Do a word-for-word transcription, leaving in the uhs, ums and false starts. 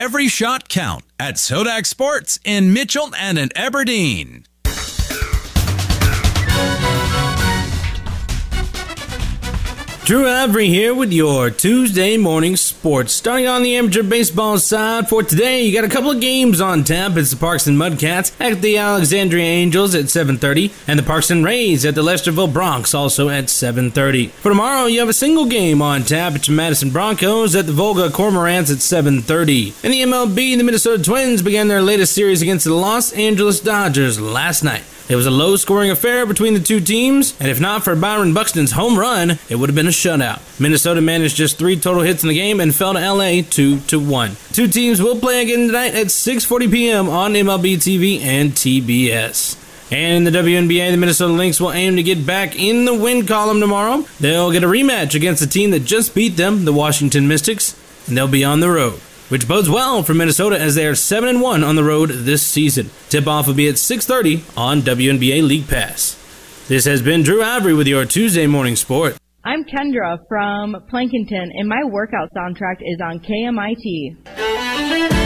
Every shot count at Sodak Sports in Mitchell and in Aberdeen. Drew Avery here with your Tuesday morning sports. Starting on the amateur baseball side for today, you got a couple of games on tap. It's the Parkston Mudcats at the Alexandria Angels at seven thirty, and the Parkston Rays at the Lesterville Bronx also at seven thirty. For tomorrow, you have a single game on tap. It's Madison Broncos at the Volga Cormorants at seven thirty. In the M L B, the Minnesota Twins began their latest series against the Los Angeles Dodgers last night. It was a low-scoring affair between the two teams, and if not for Byron Buxton's home run, it would have been a shutout. Minnesota managed just three total hits in the game and fell to L A two to one. Two teams will play again tonight at six forty p.m. on M L B T V and T B S. And in the W N B A, the Minnesota Lynx will aim to get back in the win column tomorrow. They'll get a rematch against the team that just beat them, the Washington Mystics, and they'll be on the road, which bodes well for Minnesota as they are seven and one on the road this season. Tip-off will be at six thirty on W N B A League Pass. This has been Drew Avery with your Tuesday Morning Sport. I'm Kendra from Plankinton, and my workout soundtrack is on K M I T.